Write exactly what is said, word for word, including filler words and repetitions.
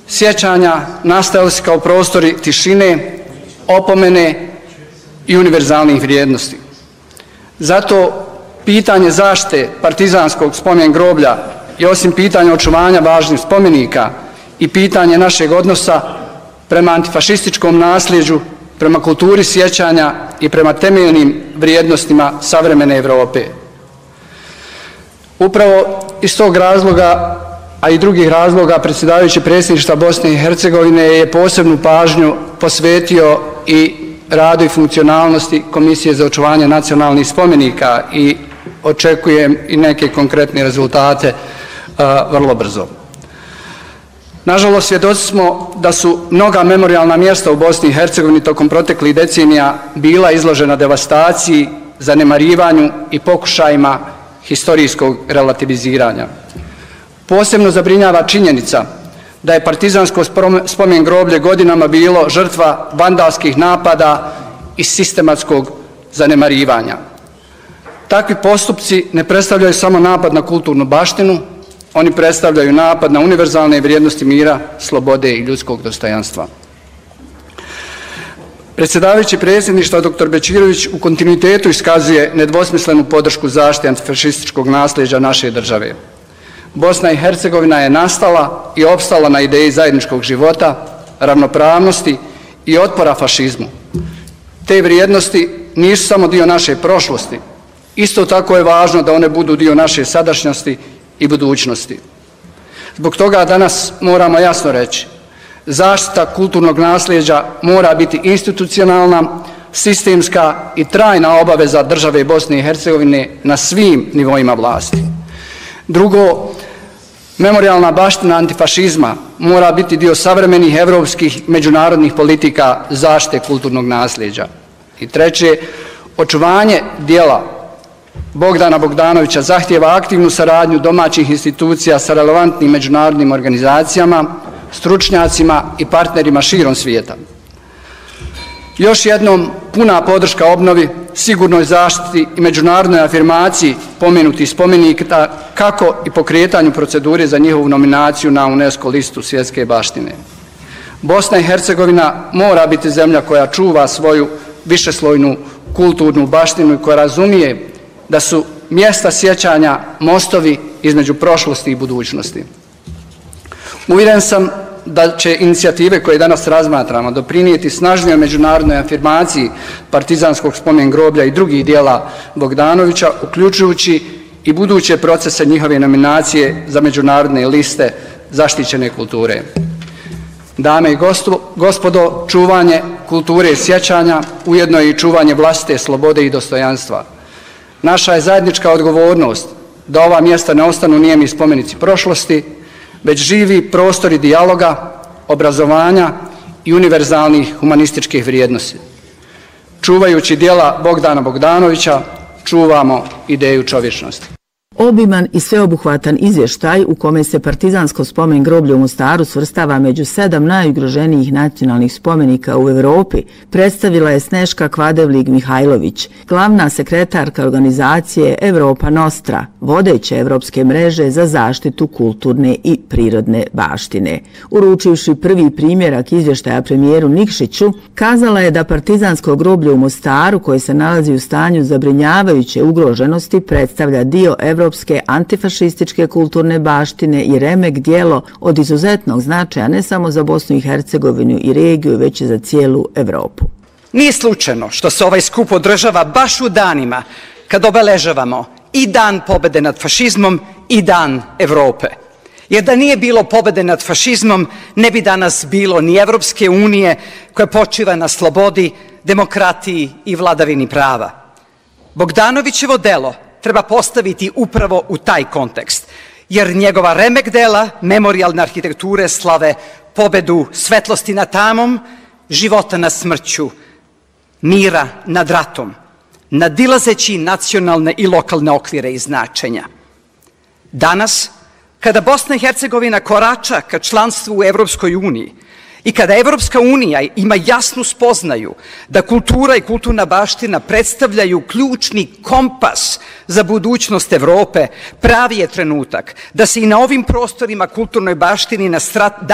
sjećanja nastajali su kao prostori tišine, opomene i univerzalnih vrijednosti. Zato pitanje zaštite partizanskog spomen groblja je osim pitanja očuvanja važnih spomenika i pitanje našeg odnosa prema antifašističkom nasljeđu, prema kulturi sjećanja i prema temeljnim vrijednostima savremene Europe. Upravo iz tog razloga, a i drugih razloga, predsjedavajući predsjedništva Bosne i Hercegovine je posebnu pažnju posvetio i radu i funkcionalnosti Komisije za očuvanje nacionalnih spomenika i očekujem i neke konkretne rezultate a, vrlo brzo. Nažalost, svjedoci smo da su mnoga memorijalna mjesta u Bosni i Hercegovini tokom proteklih decenija bila izložena devastaciji, zanemarivanju i pokušajima historijskog relativiziranja. Posebno zabrinjava činjenica da je partizansko spomen groblje godinama bilo žrtva vandalskih napada i sistematskog zanemarivanja. Takvi postupci ne predstavljaju samo napad na kulturnu baštinu, oni predstavljaju napad na univerzalne vrijednosti mira, slobode i ljudskog dostojanstva. Predsjedavajući predsjedništva doktor Bećirović u kontinuitetu iskazuje nedvosmislenu podršku zaštite antifašističkog nasljeđa naše države. Bosna i Hercegovina je nastala i opstala na ideji zajedničkog života, ravnopravnosti i otpora fašizmu. Te vrijednosti nisu samo dio naše prošlosti, isto tako je važno da one budu dio naše sadašnjosti i budućnosti. Zbog toga danas moramo jasno reći, zaštita kulturnog nasljeđa mora biti institucionalna, sistemska i trajna obaveza države Bosne i Hercegovine na svim nivoima vlasti. Drugo, memorijalna baština antifašizma mora biti dio savremenih evropskih međunarodnih politika zaštite kulturnog nasljeđa. I treće, očuvanje dijela Bogdana Bogdanovića zahtijeva aktivnu saradnju domaćih institucija sa relevantnim međunarodnim organizacijama, stručnjacima i partnerima širom svijeta. Još jednom puna podrška obnovi, sigurnoj zaštiti i međunarodnoj afirmaciji pomenutih spomenika, kako i pokretanju procedure za njihovu nominaciju na UNESCO listu svjetske baštine. Bosna i Hercegovina mora biti zemlja koja čuva svoju višeslojnu kulturnu baštinu i koja razumije da su mjesta sjećanja mostovi između prošlosti i budućnosti. Uvjeren sam da će inicijative koje danas razmatramo doprinijeti snažnijoj međunarodnoj afirmaciji partizanskog spomen groblja i drugih dijela Bogdanovića, uključujući i buduće procese njihove nominacije za međunarodne liste zaštićene kulture. Dame i gospodo, čuvanje kulture sjećanja ujedno je i čuvanje vlastite slobode i dostojanstva. Naša je zajednička odgovornost da ova mjesta ne ostanu nijemi spomenici prošlosti, već živi prostori dijaloga, obrazovanja i univerzalnih humanističkih vrijednosti. Čuvajući djela Bogdana Bogdanovića, čuvamo ideju čovječnosti. Obiman i sveobuhvatan izvještaj u kome se partizansko spomen groblje u Mostaru svrstava među sedam najugroženijih nacionalnih spomenika u Europi predstavila je Sneška Kvadevlig-Mihajlović, glavna sekretarka organizacije Europa Nostra, vodeće evropske mreže za zaštitu kulturne i prirodne baštine. Uručivši prvi primjerak izvještaja premijeru Nikšiću, kazala je da partizansko groblje u Mostaru, koje se nalazi u stanju zabrinjavajuće ugroženosti, predstavlja dio evropske Evropske antifašističke kulturne baštine i remek dijelo od izuzetnog značaja ne samo za Bosnu i Hercegovinu i regiju, već i za cijelu Evropu. Nije slučajno što se ovaj skup održava baš u danima kad obeležavamo i dan pobjede nad fašizmom i dan Evrope. Jer da nije bilo pobjede nad fašizmom, ne bi danas bilo ni Evropske unije koja počiva na slobodi, demokratiji i vladavini prava. Bogdanovićevo delo treba postaviti upravo u taj kontekst, jer njegova remek dela memorijalne arhitekture slave pobedu svetlosti nad tamom, života nad smrću, mira nad ratom, nadilazeći nacionalne i lokalne okvire i značenja. Danas, kada Bosna i Hercegovina korača ka članstvu u Evropskoj uniji i kada Evropska unija ima jasnu spoznaju da kultura i kulturna baština predstavljaju ključni kompas za budućnost Evrope, pravi je trenutak da se i na ovim prostorima kulturnoj baštini na strat